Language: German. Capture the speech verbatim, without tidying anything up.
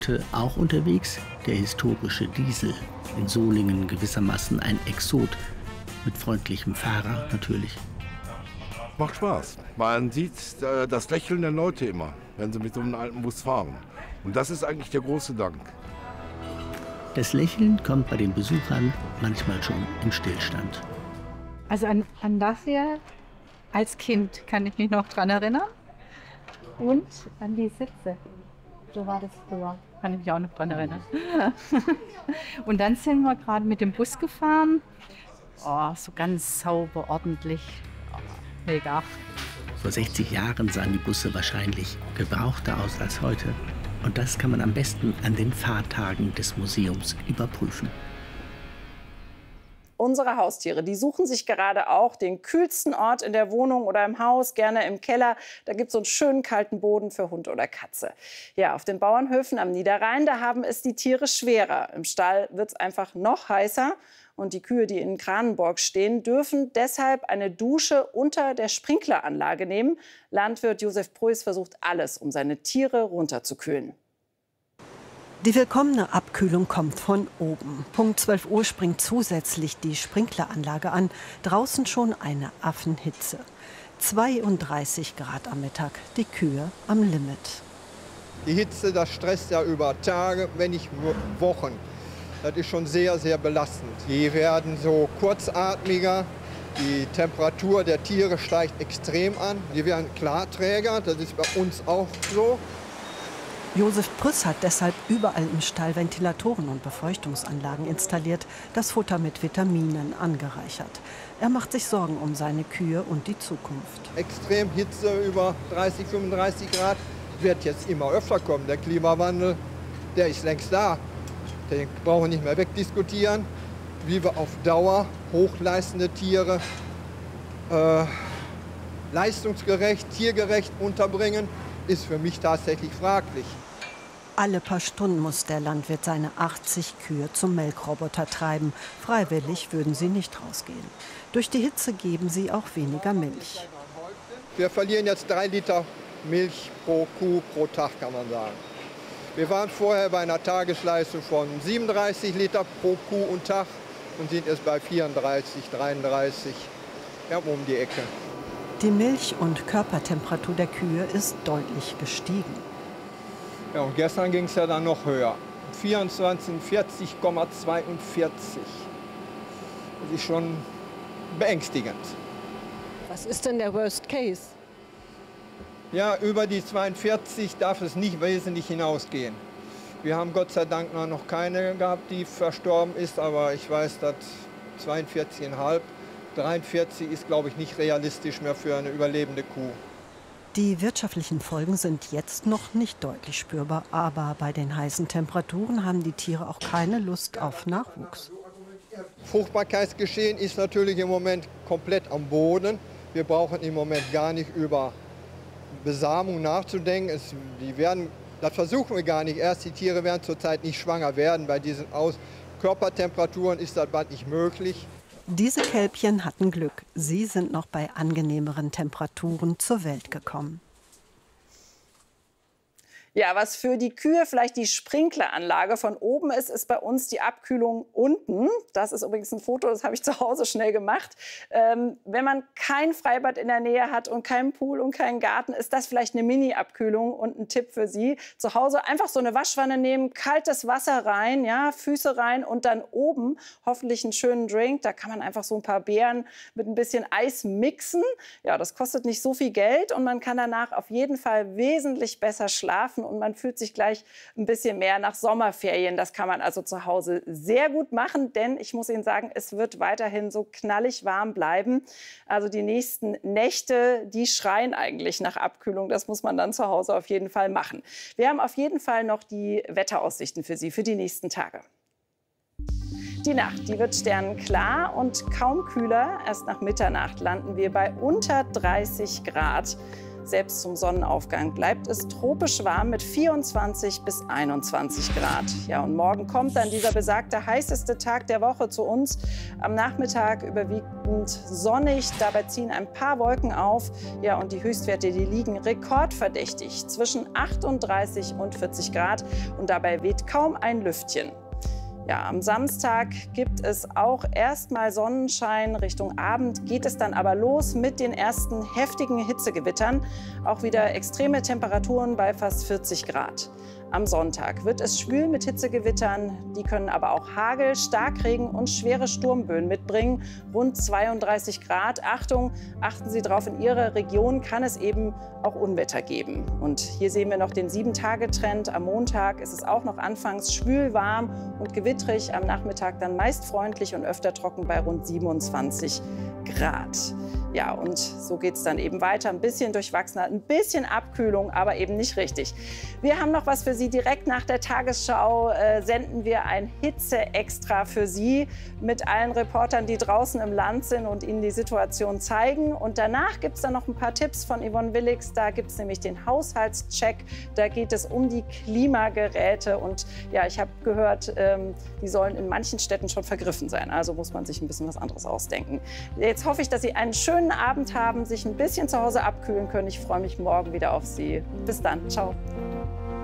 Auch unterwegs der historische Diesel, in Solingen gewissermaßen ein Exot, mit freundlichem Fahrer natürlich. Macht Spaß. Man sieht äh, das Lächeln der Leute immer, wenn sie mit so einem alten Bus fahren. Und das ist eigentlich der große Dank. Das Lächeln kommt bei den Besuchern manchmal schon im Stillstand. Also an, an das hier als Kind kann ich mich noch dran erinnern. Und an die Sitze. So war das früher. Kann ich mich auch noch dran erinnern. Und dann sind wir gerade mit dem Bus gefahren. Oh, so ganz sauber, ordentlich. Oh, mega. Vor sechzig Jahren sahen die Busse wahrscheinlich gebrauchter aus als heute. Und das kann man am besten an den Fahrtagen des Museums überprüfen. Unsere Haustiere, die suchen sich gerade auch den kühlsten Ort in der Wohnung oder im Haus, gerne im Keller. Da gibt es so einen schönen kalten Boden für Hund oder Katze. Ja, auf den Bauernhöfen am Niederrhein, da haben es die Tiere schwerer. Im Stall wird es einfach noch heißer. Und die Kühe, die in Kranenburg stehen, dürfen deshalb eine Dusche unter der Sprinkleranlage nehmen. Landwirt Josef Preuß versucht alles, um seine Tiere runterzukühlen. Die willkommene Abkühlung kommt von oben. Punkt zwölf Uhr springt zusätzlich die Sprinkleranlage an. Draußen schon eine Affenhitze. zweiunddreißig Grad am Mittag, die Kühe am Limit. Die Hitze, das stresst ja über Tage, wenn nicht Wochen. Das ist schon sehr, sehr belastend. Die werden so kurzatmiger. Die Temperatur der Tiere steigt extrem an. Die werden Klarträger, das ist bei uns auch so. Josef Preuß hat deshalb überall im Stall Ventilatoren und Befeuchtungsanlagen installiert, das Futter mit Vitaminen angereichert. Er macht sich Sorgen um seine Kühe und die Zukunft. Extrem Hitze über dreißig, fünfunddreißig Grad wird jetzt immer öfter kommen. Der Klimawandel, der ist längst da. Den brauchen wir nicht mehr wegdiskutieren. Wie wir auf Dauer hochleistende Tiere äh, leistungsgerecht, tiergerecht unterbringen, ist für mich tatsächlich fraglich. Alle paar Stunden muss der Landwirt seine achtzig Kühe zum Melkroboter treiben. Freiwillig würden sie nicht rausgehen. Durch die Hitze geben sie auch weniger Milch. Wir verlieren jetzt drei Liter Milch pro Kuh pro Tag, kann man sagen. Wir waren vorher bei einer Tagesleistung von siebenunddreißig Liter pro Kuh und Tag und sind jetzt bei vierunddreißig, dreiunddreißig, ja, um die Ecke. Die Milch- und Körpertemperatur der Kühe ist deutlich gestiegen. Ja, und gestern ging es ja dann noch höher. vierundzwanzig, vierzig Komma zweiundvierzig. Das ist schon beängstigend. Was ist denn der Worst Case? Ja, über die zweiundvierzig darf es nicht wesentlich hinausgehen. Wir haben Gott sei Dank noch keine gehabt, die verstorben ist, aber ich weiß, dass zweiundvierzig Komma fünf, dreiundvierzig ist, glaube ich, nicht realistisch mehr für eine überlebende Kuh. Die wirtschaftlichen Folgen sind jetzt noch nicht deutlich spürbar, aber bei den heißen Temperaturen haben die Tiere auch keine Lust auf Nachwuchs. Fruchtbarkeitsgeschehen ist natürlich im Moment komplett am Boden. Wir brauchen im Moment gar nicht über Besamung nachzudenken. Es, die werden, das versuchen wir gar nicht. Erst die Tiere werden zurzeit nicht schwanger werden. Bei diesen Aus Körpertemperaturen ist das bald nicht möglich. Diese Kälbchen hatten Glück. Sie sind noch bei angenehmeren Temperaturen zur Welt gekommen. Ja, was für die Kühe vielleicht die Sprinkleranlage von oben ist, ist bei uns die Abkühlung unten. Das ist übrigens ein Foto, das habe ich zu Hause schnell gemacht. Ähm, wenn man kein Freibad in der Nähe hat und keinen Pool und keinen Garten, ist das vielleicht eine Mini-Abkühlung und ein Tipp für Sie. Zu Hause einfach so eine Waschwanne nehmen, kaltes Wasser rein, ja, Füße rein und dann oben hoffentlich einen schönen Drink. Da kann man einfach so ein paar Beeren mit ein bisschen Eis mixen. Ja, das kostet nicht so viel Geld und man kann danach auf jeden Fall wesentlich besser schlafen. Und man fühlt sich gleich ein bisschen mehr nach Sommerferien. Das kann man also zu Hause sehr gut machen, denn ich muss Ihnen sagen, es wird weiterhin so knallig warm bleiben. Also die nächsten Nächte, die schreien eigentlich nach Abkühlung. Das muss man dann zu Hause auf jeden Fall machen. Wir haben auf jeden Fall noch die Wetteraussichten für Sie für die nächsten Tage. Die Nacht, die wird sternenklar und kaum kühler. Erst nach Mitternacht landen wir bei unter dreißig Grad. Selbst zum Sonnenaufgang bleibt es tropisch warm mit vierundzwanzig bis einundzwanzig Grad. Ja, und morgen kommt dann dieser besagte heißeste Tag der Woche zu uns. Am Nachmittag überwiegend sonnig, dabei ziehen ein paar Wolken auf. Ja, und die Höchstwerte, die liegen rekordverdächtig zwischen achtunddreißig und vierzig Grad und dabei weht kaum ein Lüftchen. Ja, am Samstag gibt es auch erstmal Sonnenschein. Richtung Abend geht es dann aber los mit den ersten heftigen Hitzegewittern. Auch wieder extreme Temperaturen bei fast vierzig Grad. Am Sonntag wird es schwül mit Hitzegewittern. Die können aber auch Hagel, Starkregen und schwere Sturmböen mitbringen. Rund zweiunddreißig Grad. Achtung, achten Sie drauf, in Ihrer Region kann es eben auch Unwetter geben. Und hier sehen wir noch den sieben-Tage-Trend. Am Montag ist es auch noch anfangs schwül, warm und gewittrig. Am Nachmittag dann meist freundlich und öfter trocken bei rund siebenundzwanzig Grad. Ja, und so geht es dann eben weiter. Ein bisschen durchwachsener, ein bisschen Abkühlung, aber eben nicht richtig. Wir haben noch was für Sie. Direkt nach der Tagesschau äh, senden wir ein Hitze-Extra für Sie mit allen Reportern, die draußen im Land sind und Ihnen die Situation zeigen. Und danach gibt es dann noch ein paar Tipps von Yvonne Willix. Da gibt es nämlich den Haushaltscheck. Da geht es um die Klimageräte. Und ja, ich habe gehört, ähm, die sollen in manchen Städten schon vergriffen sein. Also muss man sich ein bisschen was anderes ausdenken. Jetzt hoffe ich, dass Sie einen schönen Abend haben, sich ein bisschen zu Hause abkühlen können. Ich freue mich morgen wieder auf Sie. Bis dann. Ciao.